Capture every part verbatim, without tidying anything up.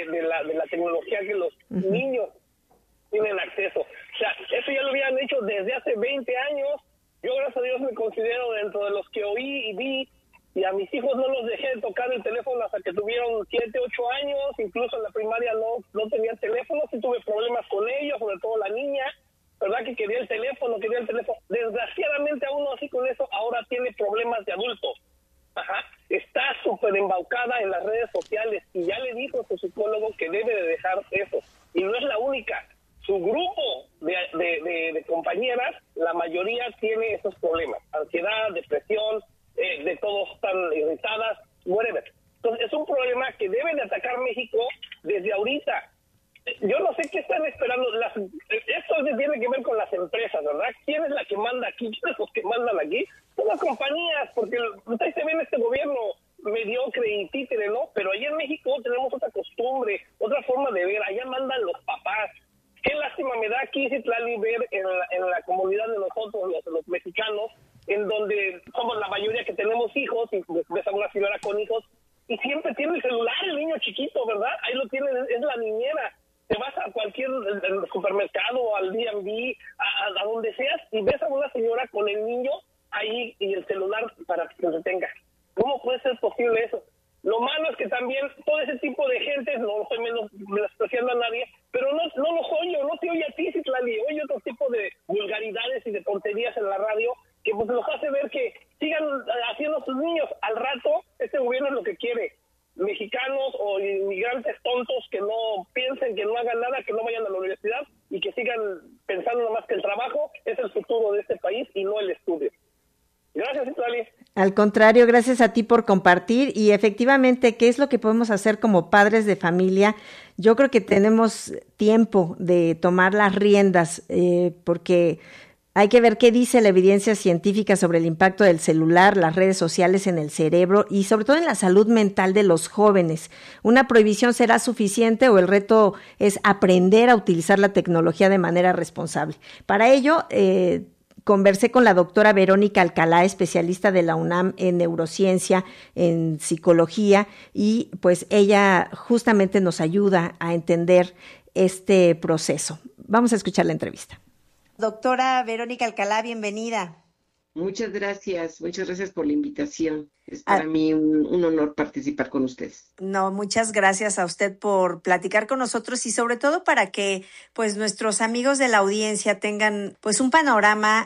de, de, la, de la tecnología que los uh-huh. niños tienen acceso. O sea, eso ya lo habían hecho desde hace veinte años. Yo, gracias a Dios, me considero dentro de los que oí y vi, y a mis hijos no los dejé de tocar el teléfono hasta que tuvieron siete, ocho años, incluso en la primaria no, no tenían teléfono, sí tuve problemas con ellos, sobre todo la niña, ¿verdad? Que quería el teléfono, quería el teléfono. Desgraciadamente, a uno así con eso ahora tiene problemas de adulto. Ajá. Está súper embaucada en las redes sociales y ya le dijo a su psicólogo que debe de dejar eso. Y no es la única. Su grupo de, de, de, de compañeras, la mayoría tiene esos problemas. Ansiedad, depresión, eh, de todos están irritadas, whatever. Entonces es un problema que debe de atacar México desde ahorita. Yo no sé qué están esperando. Las, esto tiene que ver con las empresas, ¿verdad? ¿Quién es la que manda aquí? ¿Quiénes los que mandan aquí? Son las compañías, porque ustedes se ven este gobierno mediocre y títere, ¿no? Pero allá en México tenemos otra costumbre, otra forma de ver. Allá mandan los papás. Qué lástima me da aquí, Citlali, ver en la, en la comunidad de nosotros, los, los mexicanos, en donde somos la mayoría que tenemos hijos, y ves a una señora con hijos, y siempre tiene el celular, el niño chiquito, ¿verdad? Ahí lo tiene, es la niñera. Te vas a cualquier supermercado, al D M V, a, a donde seas, y ves a una señora con el niño ahí y el celular para que se detenga. ¿Cómo puede ser posible eso? Lo malo es que también todo ese tipo de gente, no estoy menos menospreciando a nadie, pero no, no los oye, no te oye a ti, Citlali, oye otro tipo de vulgaridades y de tonterías en la radio que pues los hace ver que sigan haciendo sus niños. Al rato, este gobierno es lo que quiere. Mexicanos o inmigrantes tontos que no piensen, que no hagan nada, que no vayan a la universidad y que sigan pensando nomás que el trabajo es el futuro de este país y no el estudio. Gracias, Citlali. Al contrario, gracias a ti por compartir. Y efectivamente, ¿qué es lo que podemos hacer como padres de familia? Yo creo que tenemos tiempo de tomar las riendas, eh, porque hay que ver qué dice la evidencia científica sobre el impacto del celular, las redes sociales en el cerebro y sobre todo en la salud mental de los jóvenes. ¿Una prohibición será suficiente o el reto es aprender a utilizar la tecnología de manera responsable? Para ello, eh, conversé con la doctora Verónica Alcalá, especialista de la UNAM en neurociencia, en psicología, y pues ella justamente nos ayuda a entender este proceso. Vamos a escuchar la entrevista. Doctora Verónica Alcalá, bienvenida. Muchas gracias, muchas gracias por la invitación. Es para ah, mí un, un honor participar con ustedes. No, muchas gracias a usted por platicar con nosotros y sobre todo para que pues nuestros amigos de la audiencia tengan pues un panorama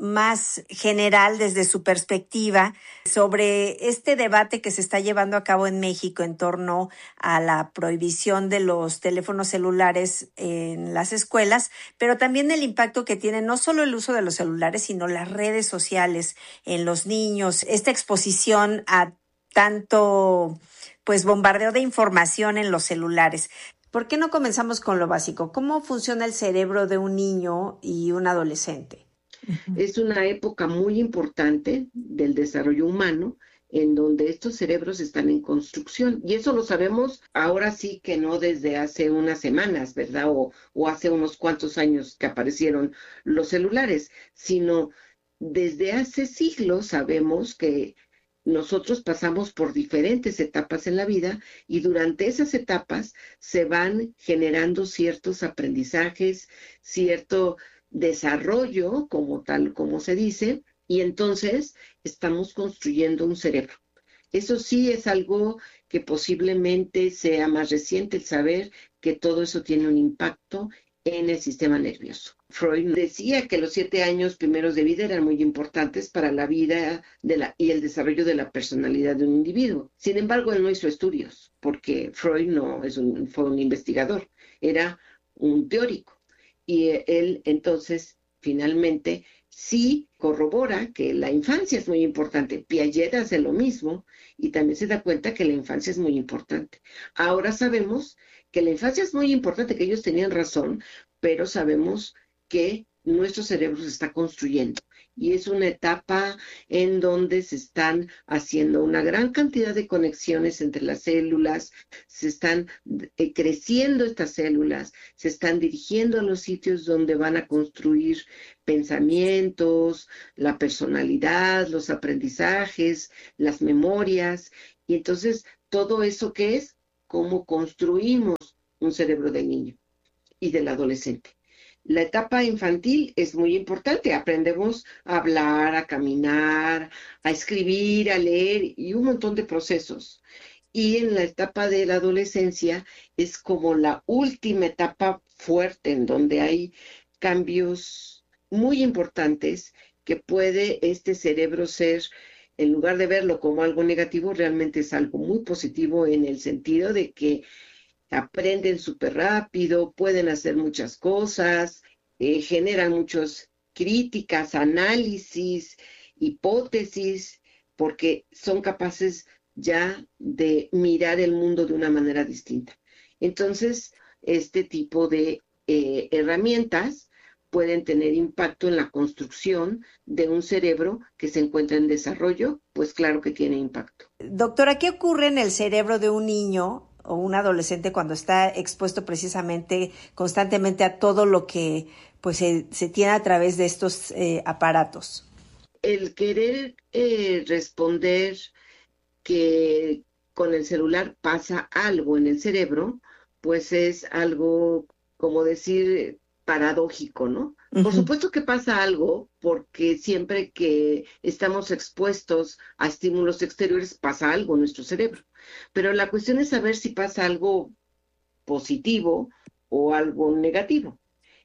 más general desde su perspectiva sobre este debate que se está llevando a cabo en México en torno a la prohibición de los teléfonos celulares en las escuelas, pero también el impacto que tiene no solo el uso de los celulares, sino las redes sociales en los niños, esta exposición a tanto pues bombardeo de información en los celulares. ¿Por qué no comenzamos con lo básico? ¿Cómo funciona el cerebro de un niño y un adolescente? Es una época muy importante del desarrollo humano en donde estos cerebros están en construcción. Y eso lo sabemos ahora sí que no desde hace unas semanas, ¿verdad? O, o hace unos cuantos años que aparecieron los celulares, sino desde hace siglos sabemos que nosotros pasamos por diferentes etapas en la vida y durante esas etapas se van generando ciertos aprendizajes, cierto desarrollo, como tal como se dice, y entonces estamos construyendo un cerebro. Eso sí es algo que posiblemente sea más reciente, el saber que todo eso tiene un impacto en el sistema nervioso. Freud decía que los siete años primeros de vida eran muy importantes para la vida de la, y el desarrollo de la personalidad de un individuo. Sin embargo, él no hizo estudios, porque Freud no es un, fue un investigador, era un teórico. Y él entonces finalmente sí corrobora que la infancia es muy importante. Piaget hace lo mismo y también se da cuenta que la infancia es muy importante. Ahora sabemos que la infancia es muy importante, que ellos tenían razón, pero sabemos que nuestro cerebro se está construyendo y es una etapa en donde se están haciendo una gran cantidad de conexiones entre las células, se están eh, creciendo estas células, se están dirigiendo a los sitios donde van a construir pensamientos, la personalidad, los aprendizajes, las memorias, y entonces todo eso ¿qué es? cómo construimos un cerebro del niño y del adolescente. La etapa infantil es muy importante. Aprendemos a hablar, a caminar, a escribir, a leer y un montón de procesos. Y en la etapa de la adolescencia es como la última etapa fuerte en donde hay cambios muy importantes que puede este cerebro ser, en lugar de verlo como algo negativo, realmente es algo muy positivo en el sentido de que aprenden súper rápido, pueden hacer muchas cosas, eh, generan muchas críticas, análisis, hipótesis, porque son capaces ya de mirar el mundo de una manera distinta. Entonces, este tipo de eh, herramientas pueden tener impacto en la construcción de un cerebro que se encuentra en desarrollo, pues claro que tiene impacto. Doctora, ¿qué ocurre en el cerebro de un niño o un adolescente cuando está expuesto precisamente constantemente a todo lo que pues se, se tiene a través de estos eh, aparatos? El querer eh, responder que con el celular pasa algo en el cerebro, pues es algo, como decir, paradójico, ¿no? Uh-huh. Por supuesto que pasa algo, porque siempre que estamos expuestos a estímulos exteriores pasa algo en nuestro cerebro. Pero la cuestión es saber si pasa algo positivo o algo negativo.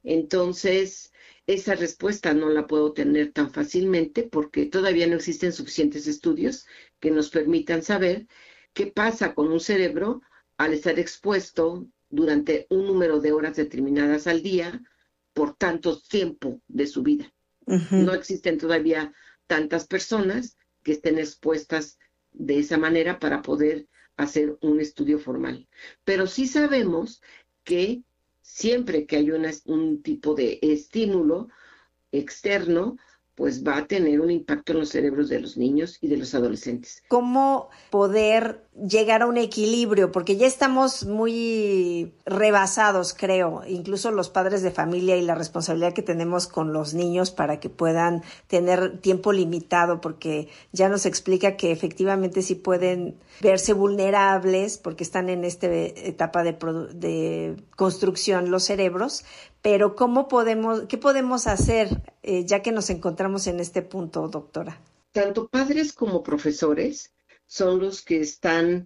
Entonces, esa respuesta no la puedo tener tan fácilmente porque todavía no existen suficientes estudios que nos permitan saber qué pasa con un cerebro al estar expuesto durante un número de horas determinadas al día por tanto tiempo de su vida. Uh-huh. No existen todavía tantas personas que estén expuestas de esa manera para poder hacer un estudio formal. Pero sí sabemos que siempre que hay una, un tipo de estímulo externo, pues va a tener un impacto en los cerebros de los niños y de los adolescentes. ¿Cómo poder llegar a un equilibrio? Porque ya estamos muy rebasados, creo, incluso los padres de familia y la responsabilidad que tenemos con los niños para que puedan tener tiempo limitado, porque ya nos explica que efectivamente sí pueden verse vulnerables porque están en esta etapa de, produ- de construcción los cerebros, pero ¿cómo podemos, qué podemos hacer eh, ya que nos encontramos en este punto, doctora? Tanto padres como profesores son los que están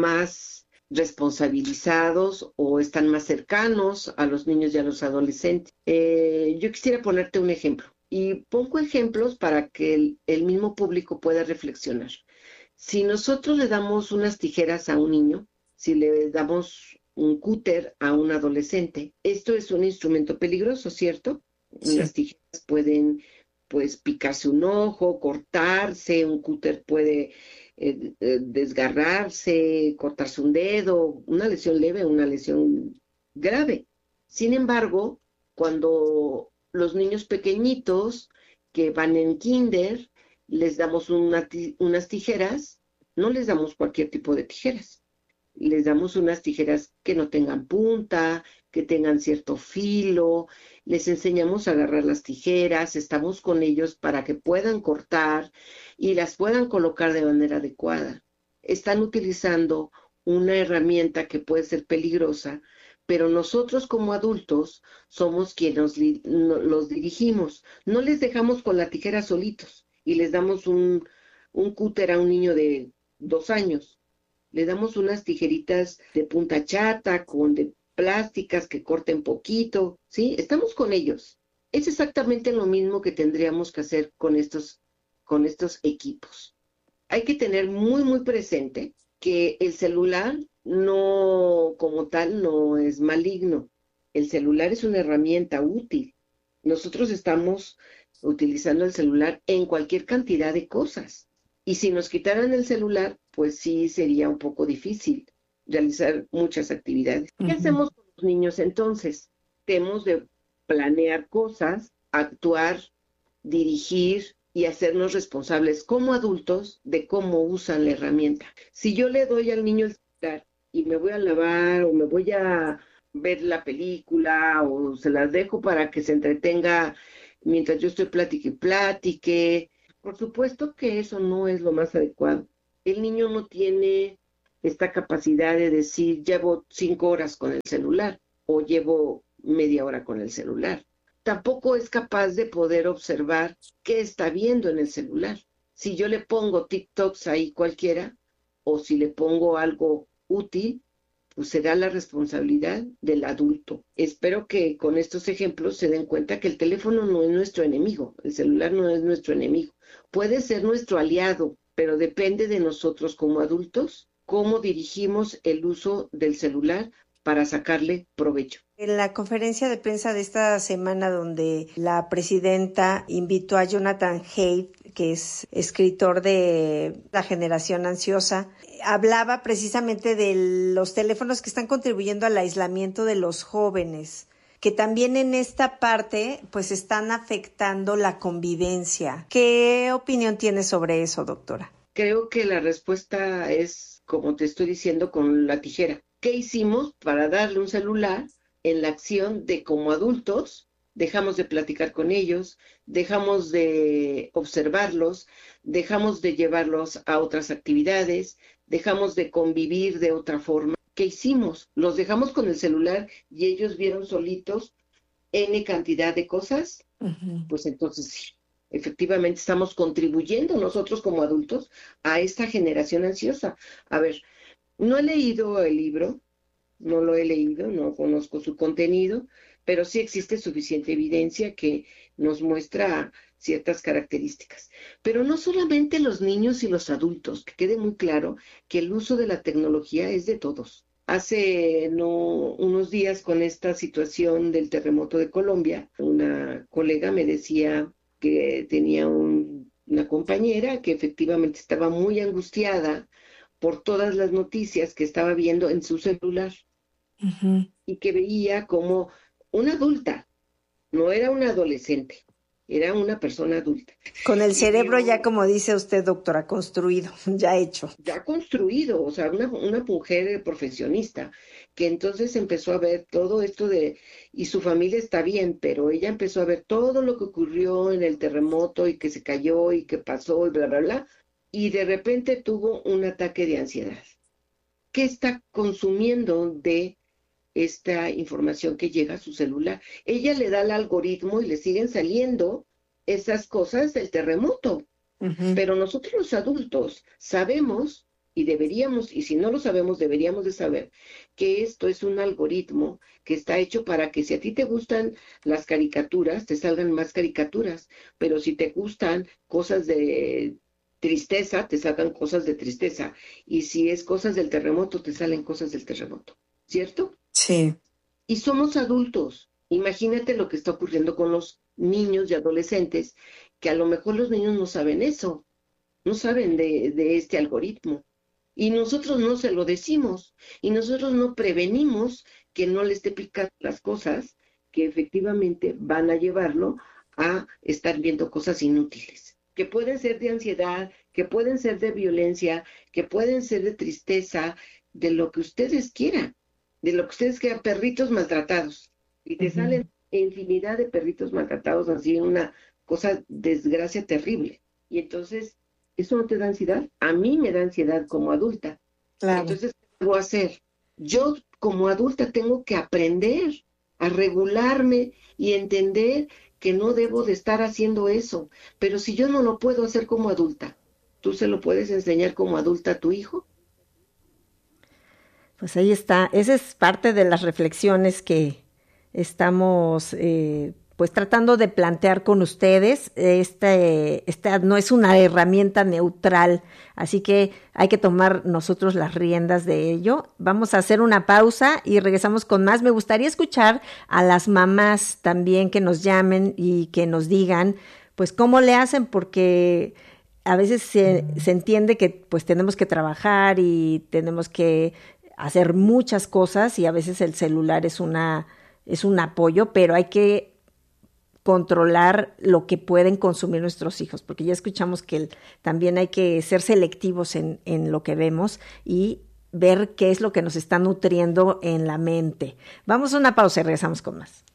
más responsabilizados o están más cercanos a los niños y a los adolescentes. Eh, yo quisiera ponerte un ejemplo y pongo ejemplos para que el, el mismo público pueda reflexionar. Si nosotros le damos unas tijeras a un niño, si le damos un cúter a un adolescente, esto es un instrumento peligroso, ¿cierto? Sí. Las tijeras pueden, pues, picarse un ojo, cortarse, un cúter puede eh, eh, desgarrarse, cortarse un dedo, una lesión leve, una lesión grave. Sin embargo, cuando los niños pequeñitos que van en kinder, les damos una, unas tijeras, no les damos cualquier tipo de tijeras. Les damos unas tijeras que no tengan punta, que tengan cierto filo, les enseñamos a agarrar las tijeras, estamos con ellos para que puedan cortar y las puedan colocar de manera adecuada. Están utilizando una herramienta que puede ser peligrosa, pero nosotros como adultos somos quienes los dirigimos. No les dejamos con la tijera solitos y les damos un, un cúter a un niño de dos años. Le damos unas tijeritas de punta chata, con de plásticas que corten poquito, ¿sí? Estamos con ellos. Es exactamente lo mismo que tendríamos que hacer con estos, con estos equipos. Hay que tener muy, muy presente que el celular no, como tal, no es maligno. El celular es una herramienta útil. Nosotros estamos utilizando el celular en cualquier cantidad de cosas. Y si nos quitaran el celular, pues sí sería un poco difícil realizar muchas actividades. ¿Qué uh-huh. hacemos con los niños entonces? Tenemos de planear cosas, actuar, dirigir y hacernos responsables como adultos de cómo usan la herramienta. Si yo le doy al niño el celular y me voy a lavar o me voy a ver la película o se las dejo para que se entretenga mientras yo estoy platique y platique, por supuesto que eso no es lo más adecuado. El niño no tiene esta capacidad de decir, llevo cinco horas con el celular o llevo media hora con el celular. Tampoco es capaz de poder observar qué está viendo en el celular. Si yo le pongo TikToks ahí cualquiera, o si le pongo algo útil, pues será la responsabilidad del adulto. Espero que con estos ejemplos se den cuenta que el teléfono no es nuestro enemigo, el celular no es nuestro enemigo. Puede ser nuestro aliado, pero depende de nosotros como adultos cómo dirigimos el uso del celular para sacarle provecho. En la conferencia de prensa de esta semana, donde la presidenta invitó a Jonathan Haidt, que es escritor de La Generación Ansiosa, hablaba precisamente de los teléfonos que están contribuyendo al aislamiento de los jóvenes, que también en esta parte pues están afectando la convivencia. ¿Qué opinión tiene sobre eso, doctora? Creo que la respuesta es, como te estoy diciendo, con la tijera. ¿Qué hicimos para darle un celular en la acción de como adultos? Dejamos de platicar con ellos, dejamos de observarlos, dejamos de llevarlos a otras actividades, dejamos de convivir de otra forma. ¿Qué hicimos? Los dejamos con el celular y ellos vieron solitos N cantidad de cosas. Uh-huh. Pues entonces sí, efectivamente estamos contribuyendo nosotros como adultos a esta generación ansiosa. A ver, no he leído el libro, no lo he leído, no conozco su contenido, pero sí existe suficiente evidencia que nos muestra ciertas características. Pero no solamente los niños y los adultos, que quede muy claro que el uso de la tecnología es de todos. Hace no, unos días, con esta situación del terremoto de Colombia, una colega me decía que tenía un, una compañera que efectivamente estaba muy angustiada por todas las noticias que estaba viendo en su celular. Uh-huh. Y que veía como una adulta, no era una adolescente, era una persona adulta. Con el cerebro yo, ya, como dice usted, doctora, construido, ya hecho. Ya construido, o sea, una, una mujer profesionista, que entonces empezó a ver todo esto de, y su familia está bien, pero ella empezó a ver todo lo que ocurrió en el terremoto y que se cayó y que pasó y bla, bla, bla, y de repente tuvo un ataque de ansiedad. ¿Qué está consumiendo de esta información que llega a su celular? Ella le da el algoritmo y le siguen saliendo esas cosas del terremoto. Uh-huh. Pero nosotros los adultos sabemos, y deberíamos, y si no lo sabemos, deberíamos de saber, que esto es un algoritmo que está hecho para que si a ti te gustan las caricaturas, te salgan más caricaturas, pero si te gustan cosas de tristeza, te salgan cosas de tristeza, y si es cosas del terremoto, te salen cosas del terremoto, ¿cierto? Sí. Y somos adultos. Imagínate lo que está ocurriendo con los niños y adolescentes, que a lo mejor los niños no saben eso, no saben de, de este algoritmo. Y nosotros no se lo decimos, y nosotros no prevenimos que no le esté picando las cosas que efectivamente van a llevarlo a estar viendo cosas inútiles, que pueden ser de ansiedad, que pueden ser de violencia, que pueden ser de tristeza, de lo que ustedes quieran. De lo que ustedes quieran, perritos maltratados. Y te uh-huh. salen infinidad de perritos maltratados, así una cosa, desgracia terrible. Y entonces, ¿eso no te da ansiedad? A mí me da ansiedad como adulta. Claro. Entonces, ¿qué debo hacer? Yo como adulta tengo que aprender a regularme y entender que no debo de estar haciendo eso. Pero si yo no lo puedo hacer como adulta, ¿tú se lo puedes enseñar como adulta a tu hijo? Pues ahí está, esa es parte de las reflexiones que estamos eh, pues tratando de plantear con ustedes. Este, esta no es una herramienta neutral, así que hay que tomar nosotros las riendas de ello. Vamos a hacer una pausa y regresamos con más. Me gustaría escuchar a las mamás también que nos llamen y que nos digan pues cómo le hacen, porque a veces se, se entiende que pues tenemos que trabajar y tenemos que hacer muchas cosas y a veces el celular es una es un apoyo, pero hay que controlar lo que pueden consumir nuestros hijos, porque ya escuchamos que el, también hay que ser selectivos en, en lo que vemos y ver qué es lo que nos está nutriendo en la mente. Vamos a una pausa y regresamos con más.